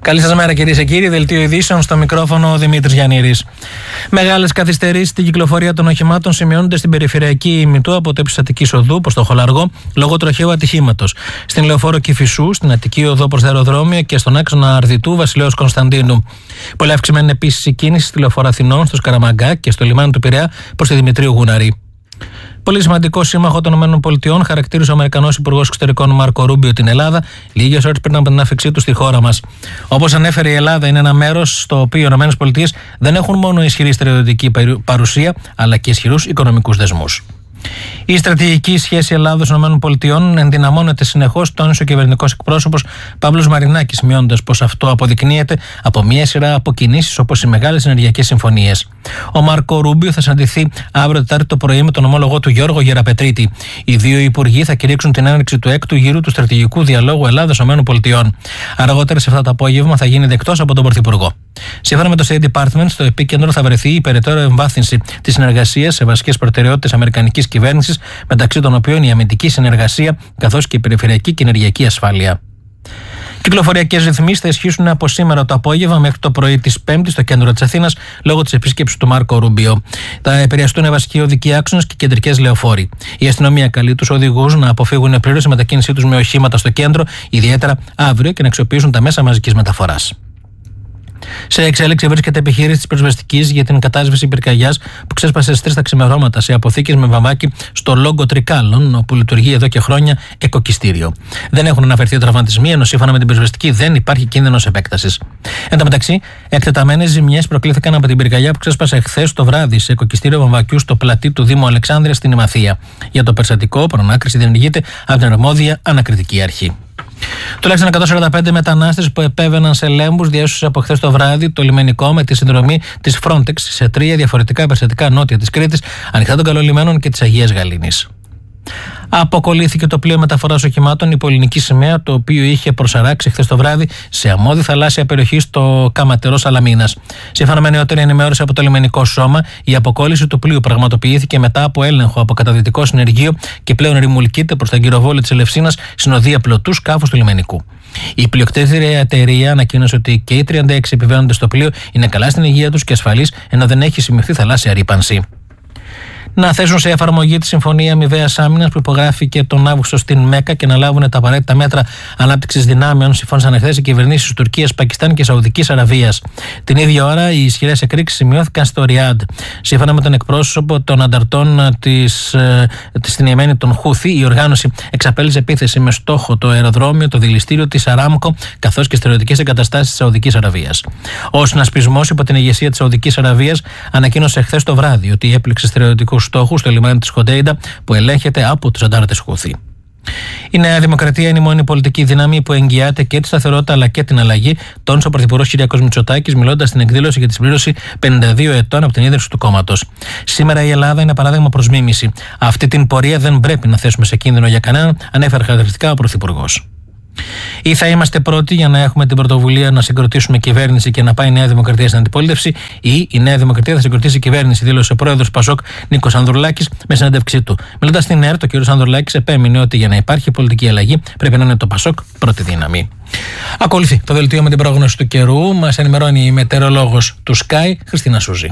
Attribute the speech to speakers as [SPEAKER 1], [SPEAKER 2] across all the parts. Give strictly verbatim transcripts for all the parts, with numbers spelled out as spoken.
[SPEAKER 1] Καλή σας μέρα, κυρίες και κύριοι. Δελτίο ειδήσεων, στο μικρόφωνο ο Δημήτρης Γιαννήρης. Μεγάλες καθυστερήσεις στην κυκλοφορία των οχημάτων σημειώνονται στην περιφερειακή ημιτού από το Αττικής Οδού προς το Χολαργό λόγω τροχαίου ατυχήματος. Στην Λεωφόρο Κηφισού, στην Αττική Οδό προς το αεροδρόμιο και στον άξονα Αρδιτού Βασιλέως Κωνσταντίνου. Πολύ αυξημένη επίσης η κίνηση στη Λεωφόρο Αθηνών, στο Σκαραμαγκά και στο λιμάνι του Πειραιά προς τη Δημητρίου Γουναρή. Πολύ σημαντικό σύμμαχο των ΗΠΑ χαρακτήρισε ο Αμερικανός Υπουργός Εξωτερικών Μάρκο Ρούμπιο την Ελλάδα λίγες ώρες πριν από την άφιξή του στη χώρα μας. Όπως ανέφερε, η Ελλάδα είναι ένα μέρος στο οποίο οι ΗΠΑ δεν έχουν μόνο ισχυρή στρατιωτική παρουσία, αλλά και ισχυρούς οικονομικούς δεσμούς. Η στρατηγική σχέση Ελλάδος-ΗΠΑ ενδυναμώνεται συνεχώς, τόνισε ο κυβερνητικός εκπρόσωπος Παύλος Μαρινάκης, σημειώνοντας πως αυτό αποδεικνύεται από μια σειρά από κινήσεις όπως οι μεγάλες ενεργειακές συμφωνίες. Ο Μάρκο Ρούμπιο θα συναντηθεί αύριο Τετάρτη το πρωί με τον ομόλογο του Γιώργο Γεραπετρίτη. Οι δύο υπουργοί θα κηρύξουν την έναρξη του έκτου γύρου του στρατηγικού διαλόγου Ελλάδος-ΗΠΑ. Αργότερα σε αυτό το απόγευμα θα γίνει δεκτός από τον Πρωθυπουργό. Σύμφωνα με το State Department, στο επίκεντρο θα βρεθεί η περαιτέρω εμβάθυνση της συνεργασίας σε βασικές προτεραιότητες αμερικανικής κυβέρνησης, μεταξύ των οποίων η αμυντική συνεργασία καθώς και η περιφερειακή και ενεργειακή ασφάλεια. Κυκλοφοριακές ρυθμίσεις θα ισχύσουν από σήμερα το απόγευμα μέχρι το πρωί της Πέμπτης στο κέντρο της Αθήνας λόγω της επίσκεψης του Μάρκο Ρούμπιο. Θα επηρεαστούν βασικοί οδικοί άξονες και κεντρικές λεωφόροι. Η αστυνομία καλεί τους οδηγούς να αποφύγουν πλήρως τη μετακίνησή τους με οχήματα στο κέντρο, ιδιαίτερα αύριο, και να αξιοποιήσουν τα μέσα μαζικής μεταφοράς. Σε εξέλιξη βρίσκεται επιχείρηση της πυροσβεστικής για την κατάσβεση πυρκαγιάς που ξέσπασε στις τρεις τα ξημερώματα σε αποθήκες με βαμβάκι στο Λόγκο Τρικάλων, όπου λειτουργεί εδώ και χρόνια εκοκιστήριο. Δεν έχουν αναφερθεί τραυματισμοί, ενώ σύμφωνα με την πυροσβεστική δεν υπάρχει κίνδυνος επέκτασης. Εν τω μεταξύ, εκτεταμένες ζημιές προκλήθηκαν από την πυρκαγιά που ξέσπασε χθες το βράδυ σε εκοκιστήριο βαμβακιού στο πλατή του Δήμου Αλεξάνδρειας στην Ημαθία. Για το περιστατικό, προανάκριση διενεργείται από την αρμόδια ανακριτική αρχή. Τουλάχιστον εκατόν σαράντα πέντε μετανάστες που επέβαιναν σε Λέμπους διέσωσε από χθες το βράδυ το λιμενικό με τη συνδρομή της Frontex σε τρία διαφορετικά περιστατικά νότια της Κρήτης, ανοιχτά των Καλολιμένων και της Αγίας Γαλήνης. Αποκολλήθηκε το πλοίο μεταφοράς οχημάτων υπό ελληνική σημαία, το οποίο είχε προσαράξει χθες το βράδυ σε αμμώδη θαλάσσια περιοχή στο Καματερό Σαλαμίνας. Σύμφωνα με νεότερη ενημέρωση από το λιμενικό σώμα, η αποκόλληση του πλοίου πραγματοποιήθηκε μετά από έλεγχο από καταδυτικό συνεργείο και πλέον ρημουλκείται προς τα γυροβόλη της Ελευσίνας, συνοδεία πλωτού σκάφους του λιμενικού. Η πλειοκτήτρια εταιρεία ανακοίνωσε ότι και οι τριάντα έξι επιβαίνοντες στο πλοίο είναι καλά στην υγεία τους και ασφαλείς, ενώ δεν έχει σημειωθεί θαλάσσια ρύπανση. Να θέσουν σε εφαρμογή τη Συμφωνία Αμοιβαίας Άμυνας που υπογράφηκε τον Αύγουστο στην Μέκα και να λάβουν τα απαραίτητα μέτρα ανάπτυξης δυνάμεων, συμφώνησαν χθες οι κυβερνήσεις Τουρκίας, Πακιστάν και Σαουδικής Αραβίας. Την ίδια ώρα, οι ισχυρές εκρήξεις σημειώθηκαν στο Ριάντ. Σύμφωνα με τον εκπρόσωπο των ανταρτών της, στην Ιεμένη, των Χούθη, η οργάνωση εξαπέλυσε επίθεση με στόχο το αεροδρόμιο, το δηληστήριο της Αράμκο καθώς και στερεωτικές εγκαταστάσεις της Σαουδικής Αραβίας. Ο συνασπισμός υπό την ηγεσία της Σαουδικής Αραβίας ανακοίνωσε χθες το βράδυ ότι έπληξε στερεωτικούς στόχους στο λιμάνι της Χοντέιντα που ελέγχεται από τους αντάρτες Χούθη. Η Νέα Δημοκρατία είναι η μόνη πολιτική δύναμη που εγγυάται και τη σταθερότητα αλλά και την αλλαγή, τόνισε ο Πρωθυπουργός Κυριάκος Μητσοτάκης, μιλώντας στην εκδήλωση για τη συμπλήρωση πενήντα δύο ετών από την ίδρυση του κόμματος. Σήμερα η Ελλάδα είναι παράδειγμα προς μίμηση. Αυτή την πορεία δεν πρέπει να θέσουμε σε κίνδυνο για κανέναν, ανέφερε χαρακτηριστικά ο Πρωθυπουργός. Ή θα είμαστε πρώτοι για να έχουμε την πρωτοβουλία να συγκροτήσουμε κυβέρνηση και να πάει η Νέα Δημοκρατία στην αντιπολίτευση, ή η Νέα Δημοκρατία θα συγκροτήσει κυβέρνηση, δήλωσε ο πρόεδρος Πασόκ Νίκος Ανδρουλάκης με συνέντευξή του. Μιλώντας στην ΕΡΤ, ο κ. Ανδρουλάκης επέμεινε ότι για να υπάρχει πολιτική αλλαγή πρέπει να είναι το Πασόκ πρώτη δύναμη. Ακολουθεί το δελτίο με την πρόγνωση του καιρού. Μας ενημερώνει η μετεωρολόγος του Sky, Χριστίνα Σούζη.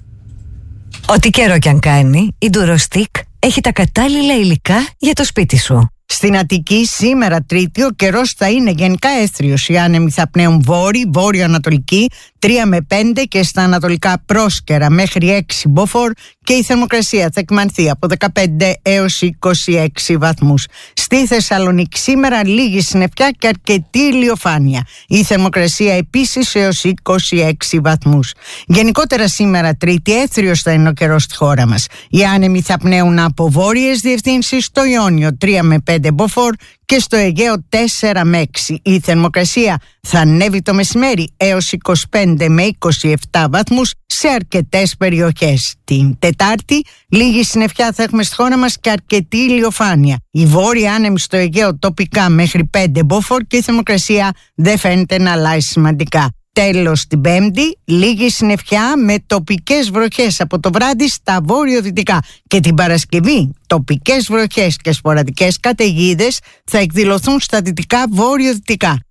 [SPEAKER 2] Ό,τι καιρό κι αν κάνει, η Ντουροστικ έχει τα κατάλληλα υλικά για το σπίτι σου.
[SPEAKER 3] Στην Αττική σήμερα Τρίτη ο καιρός θα είναι γενικά έθριος. Οι άνεμοι θα πνέουν βόρειο, βόρειο-ανατολική, τρία με πέντε και στα ανατολικά πρόσκαιρα μέχρι έξι μποφόρ και η θερμοκρασία θα εκμανθεί από δεκαπέντε έως είκοσι έξι βαθμούς. Στη Θεσσαλονίκη σήμερα λίγη συννεφιά και αρκετή ηλιοφάνεια. Η θερμοκρασία επίσης έως είκοσι έξι βαθμούς. Γενικότερα σήμερα Τρίτη έθριος θα είναι ο καιρός στη χώρα μας. Οι άνεμοι θα πνέουν από βόρειες διευθύνσεις στο Ιόνιο τρία με πέντε μποφόρ και στο Αιγαίο τέσσερα με έξι. Η θερμοκρασία θα ανέβει το μεσημέρι έως είκοσι πέντε με είκοσι επτά βαθμούς σε αρκετές περιοχές. Την Τετάρτη λίγη συννεφιά θα έχουμε στη χώρα μας και αρκετή ηλιοφάνεια. Η βόρεια άνεμη στο Αιγαίο τοπικά μέχρι πέντε μποφόρ και η θερμοκρασία δεν φαίνεται να αλλάζει σημαντικά. Τέλος την Πέμπτη, λίγη συννεφιά με τοπικές βροχές από το βράδυ στα βόρειο-δυτικά και την Παρασκευή τοπικές βροχές και σποραδικές καταιγίδες θα εκδηλωθούν στα δυτικά βόρειο-δυτικά.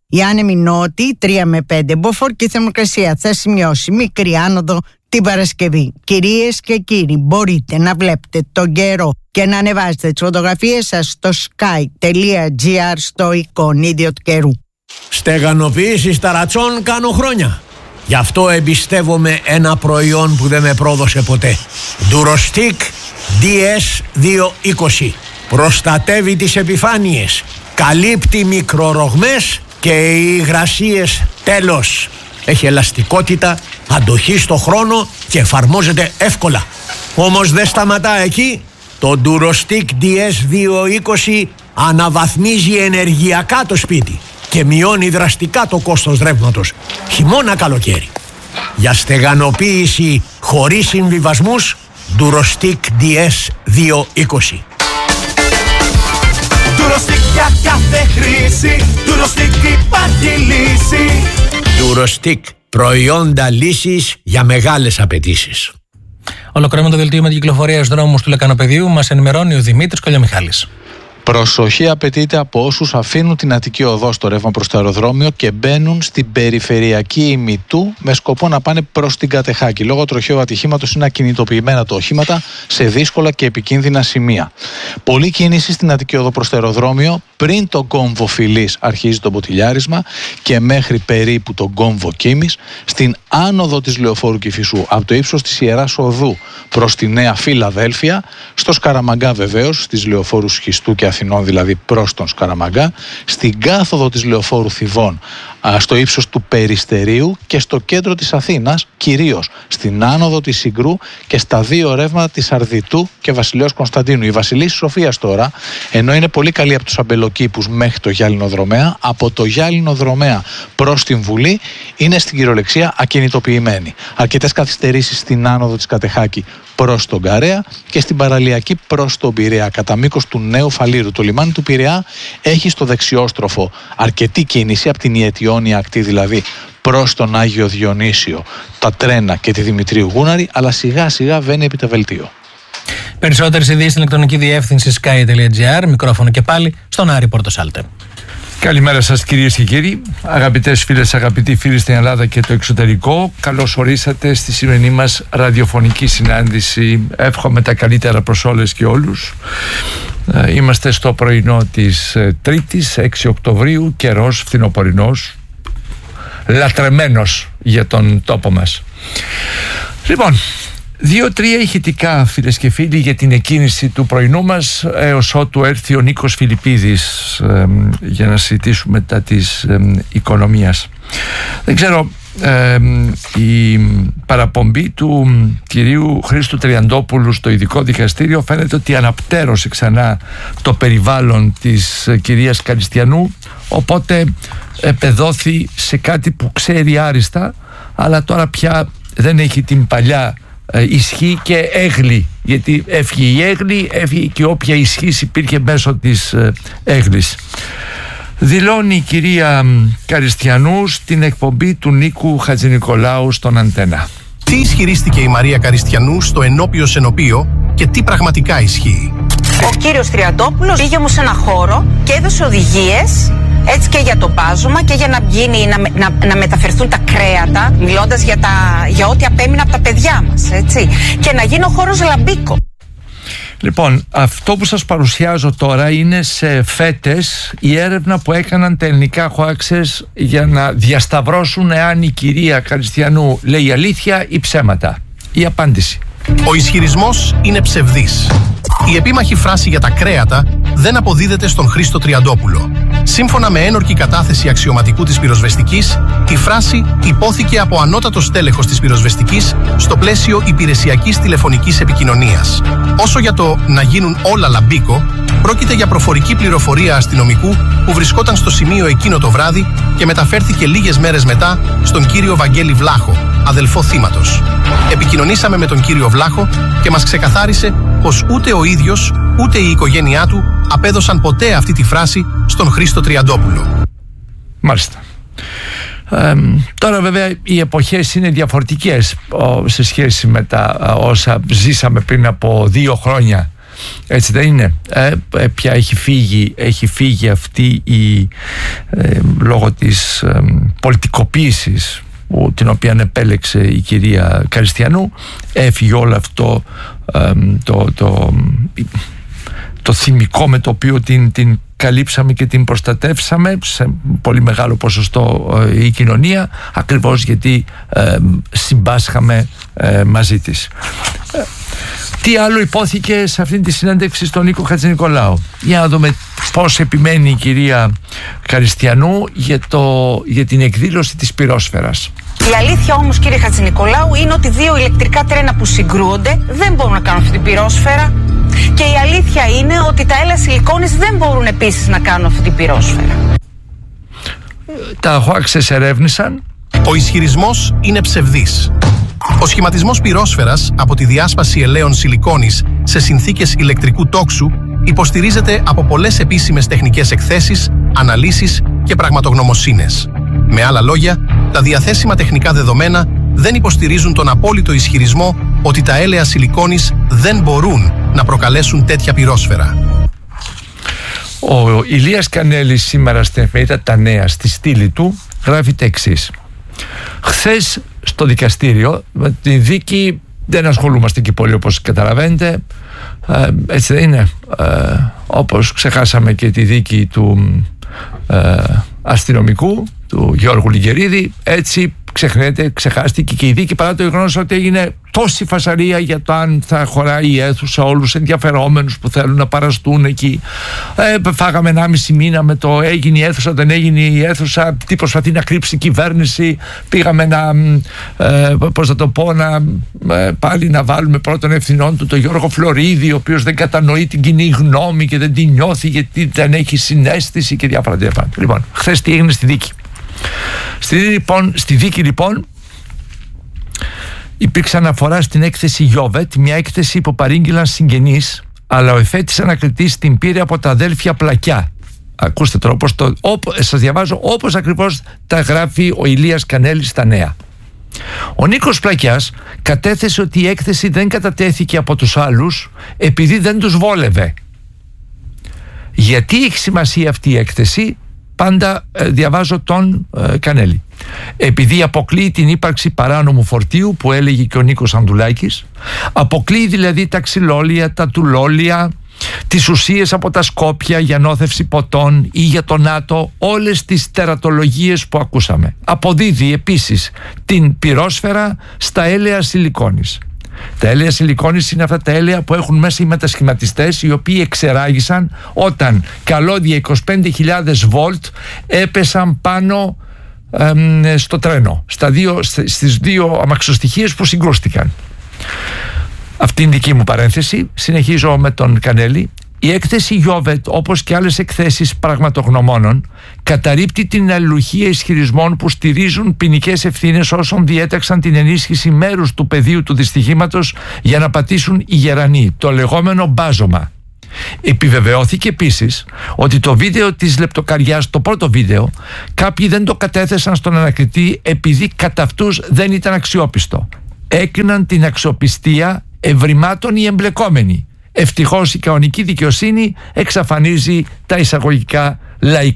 [SPEAKER 3] Οι άνεμοι νότιοι τρία με πέντε μποφόρ και η θερμοκρασία θα σημειώσει μικρή άνοδο την Παρασκευή. Κυρίες και κύριοι, μπορείτε να βλέπετε τον καιρό και να ανεβάζετε τις φωτογραφίες σας στο sky τελεία gr στο εικονίδιο του καιρού.
[SPEAKER 4] Στεγανοποίηση ταρατσών κάνω χρόνια. Γι' αυτό εμπιστεύομαι ένα προϊόν που δεν με πρόδωσε ποτέ. Durostic ντι ες διακόσια είκοσι. Προστατεύει τις επιφάνειες, καλύπτει μικρορογμές και οι υγρασίες τέλος. Έχει ελαστικότητα, αντοχή στο χρόνο και εφαρμόζεται εύκολα. Όμως δεν σταματά εκεί. Το Durostic ντι ες διακόσια είκοσι αναβαθμίζει ενεργειακά το σπίτι και μειώνει δραστικά το κόστος ρεύματος, χειμώνα καλοκαίρι. Για στεγανοποίηση χωρίς συμβιβασμούς, Durostic ντι ες διακόσια είκοσι.
[SPEAKER 5] Durostic για κάθε χρήση, Durostic υπάρχει λύση.
[SPEAKER 4] Durostic, προϊόντα λύσης για μεγάλες απαιτήσεις.
[SPEAKER 1] Ολοκληρώνουμε το δελτίο με την κυκλοφορία στους δρόμους του Λεκανοπεδίου. Μας ενημερώνει ο Δημήτρης Κολιομιχάλης.
[SPEAKER 6] Προσοχή απαιτείται από όσους αφήνουν την Αττική Οδό στο ρεύμα προς το αεροδρόμιο και μπαίνουν στην περιφερειακή ημιτού με σκοπό να πάνε προς την Κατεχάκη. Λόγω τροχαίου ατυχήματος είναι ακινητοποιημένα τα οχήματα σε δύσκολα και επικίνδυνα σημεία. Πολλή κίνηση στην Αττική Οδό προς το αεροδρόμιο πριν το κόμβο Φιλής αρχίζει το μποτιλιάρισμα και μέχρι περίπου τον κόμβο Κίμης. Στην άνοδο της Λεωφόρου Κηφισού από το ύψος της Ιεράς Οδού προς τη Νέα Φιλαδέλφια, στο Σκαραμαγκά βεβαίως, στις Λεωφόρου Σχιστού και Αθηνών, δηλαδή προς τον Σκαραμαγκά, στην κάθοδο της Λεωφόρου Θηβών στο ύψος του Περιστερίου και στο κέντρο της Αθήνας, κυρίως στην άνοδο της Συγκρού και στα δύο ρεύματα της Αρδιτού και Βασιλέως Κωνσταντίνου. Η Βασιλής Σοφίας τώρα, ενώ είναι πολύ καλή από τους Αμπελοκήπους μέχρι το Γιάλινο Δρομέα, από το Γιάλινο Δρομέα προς την Βουλή είναι στην κυριολεξία ακινητοποιημένη. Αρκετές καθυστερήσεις στην άνοδο της Κατεχάκη προς τον Καρέα και στην παραλιακή προς τον Πειραιά, κατά μήκος του Νέου Φαλήρου. Το λιμάνι του Πειραιά έχει στο δεξιόστροφο αρκετή κίνηση, από την Ιετιόνια ακτή δηλαδή προς τον Άγιο Διονύσιο, τα τρένα και τη Δημητρίου Γούναρη, αλλά σιγά σιγά βαίνει επί το βελτίο.
[SPEAKER 1] Περισσότερες ειδήσεις στην ηλεκτρονική διεύθυνση sky τελεία gr, μικρόφωνο και πάλι στον Άρη Πορτοσάλτε.
[SPEAKER 7] Καλημέρα σας κυρίες και κύριοι, αγαπητές φίλες, αγαπητοί φίλοι στην Ελλάδα και το εξωτερικό. Καλώς ορίσατε στη σημερινή μας ραδιοφωνική συνάντηση. Εύχομαι τα καλύτερα προς όλες και όλους. Είμαστε στο πρωινό της Τρίτης, έξι Οκτωβρίου, καιρός φθινοπορεινός, λατρεμένος για τον τόπο μας. Λοιπόν, δύο-τρία ηχητικά, φίλες και φίλοι, για την εκκίνηση του πρωινού μας, έως ότου έρθει ο Νίκος Φιλιππίδης ε, για να συζητήσουμε μετά της ε, οικονομίας. Δεν ξέρω, ε, η παραπομπή του κυρίου Χρήστου Τριαντόπουλου στο ειδικό δικαστήριο φαίνεται ότι αναπτέρωσε ξανά το περιβάλλον της ε, κυρίας Καριστιανού, οπότε επεδόθη σε κάτι που ξέρει άριστα, αλλά τώρα πια δεν έχει την παλιά ισχύ και έγλη, γιατί έφυγε η έγλη, έφυγε και όποια ισχύς υπήρχε μέσω της έγλης. Δηλώνει η κυρία Καριστιανού στην εκπομπή του Νίκου Χατζηνικολάου στον Αντένα.
[SPEAKER 8] Τι ισχυρίστηκε η Μαρία Καριστιανού στο ενώπιο σενοπείο και τι πραγματικά ισχύει?
[SPEAKER 9] Ο κύριος Τριαντόπουλος πήγε όμως σε ένα χώρο και έδωσε οδηγίες, έτσι, και για το πάζωμα και για να, γίνει, να, να, να μεταφερθούν τα κρέατα, μιλώντας για, τα, για ό,τι απέμεινε από τα παιδιά μας, έτσι, και να γίνει ο χώρος λαμπίκο.
[SPEAKER 7] Λοιπόν, αυτό που σας παρουσιάζω τώρα είναι σε φέτες η έρευνα που έκαναν τα ελληνικά hoaxes για να διασταυρώσουν εάν η κυρία Καριστιανού λέει αλήθεια ή ψέματα. Η απάντηση:
[SPEAKER 8] ο ισχυρισμός είναι ψευδής. Η επίμαχη φράση για τα κρέατα δεν αποδίδεται στον Χρήστο Τριαντόπουλο. Σύμφωνα με ένορκη κατάθεση αξιωματικού της πυροσβεστικής, η φράση υπόθηκε από ανώτατο στέλεχος της πυροσβεστικής στο πλαίσιο υπηρεσιακής τηλεφωνικής επικοινωνίας. Όσο για το να γίνουν όλα λαμπίκο, πρόκειται για προφορική πληροφορία αστυνομικού που βρισκόταν στο σημείο εκείνο το βράδυ και μεταφέρθηκε λίγες μέρες μετά στον κύριο Βαγγέλη Βλάχο, αδελφό θύματος. Επικοινωνήσαμε με τον κύριο Βλάχο και μας ξεκαθάρισε πως ούτε ο ίδιος ούτε η οικογένειά του απέδωσαν ποτέ αυτή τη φράση στον Χρήστο Τριαντόπουλο.
[SPEAKER 7] Μάλιστα. Ε, τώρα βέβαια οι εποχές είναι διαφορετικές ο, σε σχέση με τα όσα ζήσαμε πριν από δύο χρόνια Έτσι δεν είναι? Ε, πια έχει φύγει, έχει φύγει αυτή η ε, λόγω της ε, πολιτικοποίησης που, την οποία επέλεξε η κυρία Καριστιανού, έφυγε όλο αυτό ε, το, το, το θυμικό με το οποίο την, την καλύψαμε και την προστατεύσαμε σε πολύ μεγάλο ποσοστό ε, η κοινωνία, ακριβώς γιατί ε, συμπάσχαμε ε, μαζί της. Ε, τι άλλο υπόθηκε σε αυτή τη συνέντευξη στον Νίκο Χατζηνικολάου? Για να δούμε πώς επιμένει η κυρία Καριστιανού για, το, για την εκδήλωση της πυρόσφαιρας.
[SPEAKER 9] Η αλήθεια όμως, κύριε Χατζηνικολάου, είναι ότι δύο ηλεκτρικά τρένα που συγκρούονται δεν μπορούν να κάνουν αυτή την πυρόσφαιρα. Και η αλήθεια είναι ότι τα έλαια σιλικόνης δεν μπορούν επίσης να κάνουν αυτή την πυρόσφαιρα.
[SPEAKER 7] Τα hoaxes ερεύνησαν.
[SPEAKER 8] Ο ισχυρισμός είναι ψευδής. Ο σχηματισμός πυρόσφαιρας από τη διάσπαση ελαίων σιλικόνης σε συνθήκες ηλεκτρικού τόξου υποστηρίζεται από πολλές επίσημες τεχνικές εκθέσεις, αναλύσεις και πραγματογνωμοσύνες. Με άλλα λόγια, τα διαθέσιμα τεχνικά δεδομένα δεν υποστηρίζουν τον απόλυτο ισχυρισμό ότι τα έλαια σιλικόνης δεν μπορούν να προκαλέσουν τέτοια πυρόσφαιρα.
[SPEAKER 7] Ο Ηλίας Κανέλης σήμερα στην εφημερίδα Τα Νέα, στη στήλη του, γράφει τα εξής. Χθες στο δικαστήριο, με τη δίκη δεν ασχολούμαστε και πολύ όπως καταλαβαίνετε, ε, έτσι δεν είναι? Ε, όπως ξεχάσαμε και τη δίκη του ε, αστυνομικού, του Γιώργου Λιγκερίδη, έτσι ξεχνέται, ξεχάστηκε και η δίκη, παρά το γεγονός ότι έγινε τόση φασαρία για το αν θα χωράει η αίθουσα, όλους τους ενδιαφερόμενους που θέλουν να παραστούν εκεί. Ε, φάγαμε ενάμιση μήνα με το έγινε η αίθουσα, δεν έγινε η αίθουσα, τι προσπαθεί να κρύψει η κυβέρνηση. Πήγαμε να, ε, πώς θα το πω, να, ε, πάλι να βάλουμε πρώτον ευθυνών του τον Γιώργο Φλωρίδη, ο οποίος δεν κατανοεί την κοινή γνώμη και δεν την νιώθει γιατί δεν έχει συναίσθηση και διάφορα τέτοια. Λοιπόν, χθες τι έγινε στη δίκη? Στη, λοιπόν, στη δίκη λοιπόν υπήρξε αναφορά στην έκθεση Γιόβετ, μια έκθεση που παρήγγειλαν συγγενείς, αλλά ο εφέτης ανακριτής την πήρε από τα αδέλφια Πλακιά. Ακούστε τώρα, όπως το, όπως, σας διαβάζω όπως ακριβώς τα γράφει ο Ηλίας Κανέλης στα Νέα. Ο Νίκος Πλακιάς κατέθεσε ότι η έκθεση δεν κατατέθηκε από τους άλλους επειδή δεν τους βόλευε. Γιατί έχει σημασία αυτή η έκθεση? Πάντα ε, διαβάζω τον ε, Κανέλη. Επειδή αποκλείει την ύπαρξη παράνομου φορτίου, που έλεγε και ο Νίκος Ανδουλάκης, αποκλείει δηλαδή τα ξυλόλια, τα τουλόλια, τις ουσίες από τα Σκόπια για νόθευση ποτών ή για το ΝΑΤΟ, όλες τις τερατολογίες που ακούσαμε. Αποδίδει επίσης την πυρόσφαιρα στα έλαια σιλικόνης. Τα έλαια σιλικόνης είναι αυτά τα έλαια που έχουν μέσα οι μετασχηματιστές, οι οποίοι εξεράγησαν όταν καλώδια είκοσι πέντε χιλιάδες βολτ έπεσαν πάνω εμ, στο τρένο, στα δύο, στις δύο αμαξοστοιχίες που συγκρούστηκαν. Αυτή είναι δική μου παρένθεση. Συνεχίζω με τον Κανέλη. Η έκθεση Γιόβετ, όπως και άλλες εκθέσεις πραγματογνωμόνων, καταρρίπτει την αλληλουχία ισχυρισμών που στηρίζουν ποινικές ευθύνες όσων διέταξαν την ενίσχυση μέρους του πεδίου του δυστυχήματος για να πατήσουν οι γερανοί, το λεγόμενο μπάζωμα. Επιβεβαιώθηκε επίσης ότι το βίντεο της λεπτοκαριάς, το πρώτο βίντεο, κάποιοι δεν το κατέθεσαν στον ανακριτή επειδή κατά αυτούς δεν ήταν αξιόπιστο. Έκριναν την αξιοπιστία ευρημάτων οι εμπλεκόμενοι. Ευτυχώς η κανονική δικαιοσύνη εξαφανίζει τα εισαγωγικά λαϊκά